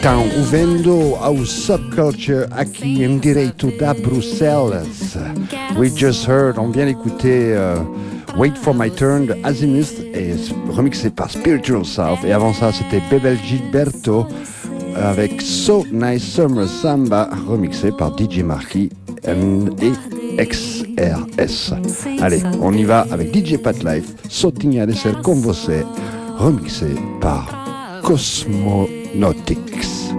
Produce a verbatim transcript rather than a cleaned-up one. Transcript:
Estão ouvindo ao Subculture aqui em direito da Bruxelas. We just heard, on vient d'écouter uh, Wait for My Turn de Azimuth, et remixé par Spiritual South. Et avant ça, c'était Bebel Gilberto avec So Nice Summer Samba, remixé par D J Marquis et X R S. Allez, on y va avec D J Pat Life, Sotinha de Ser Con Você, remixé par Cosmonautics.